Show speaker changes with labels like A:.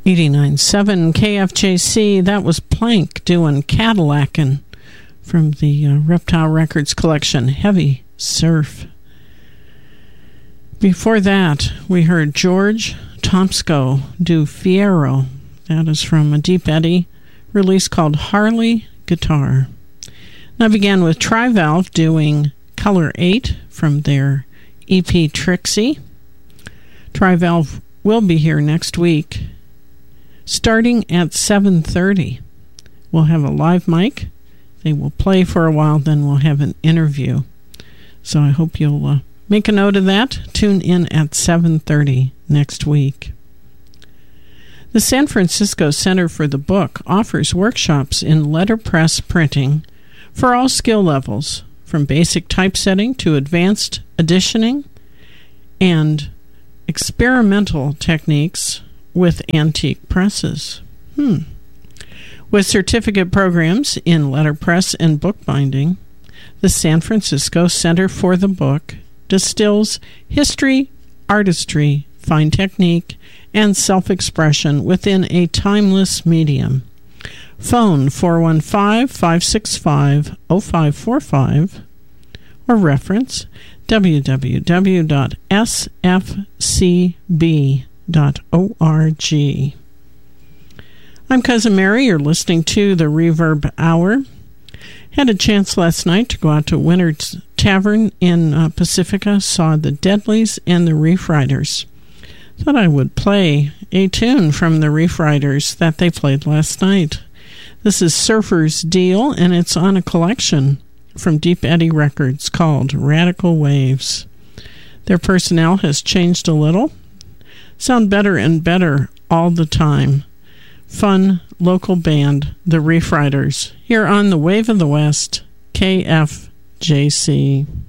A: 89.7 KFJC. That was Plank doing Cadillacin' from the Reptile Records collection, Heavy Surf. Before that, we heard George Tomsko do Fierro. That is from a Deep Eddy release called Harley Guitar. And I began with Trivalve doing Color 8 from their EP Trixie. Trivalve will be here next week, starting at 7:30. We'll have a live mic. They will play for a while, then we'll have an interview. So I hope you'll make a note of that. Tune in at 7:30 next week. The San Francisco Center for the Book offers workshops in letterpress printing for all skill levels, from basic typesetting to advanced editioning and experimental techniques with antique presses. With certificate programs in letterpress and bookbinding, the San Francisco Center for the Book distills history, artistry, fine technique, and self-expression within a timeless medium. Phone 415-565-0545 or reference www.sfcb.org. I'm Cousin Mary. You're listening to the Reverb Hour. Had a chance last night to go out to Winter's Tavern in Pacifica, saw the Deadlies and the Reef Riders. Thought I would play a tune from the Reef Riders that they played last night. This is Surfer's Deal, and it's on a collection from Deep Eddy Records called Radical Waves. Their personnel has changed a little. Sound better and better all the time. Fun local band, the Reef Riders, here on the Wave of the West, KFJC.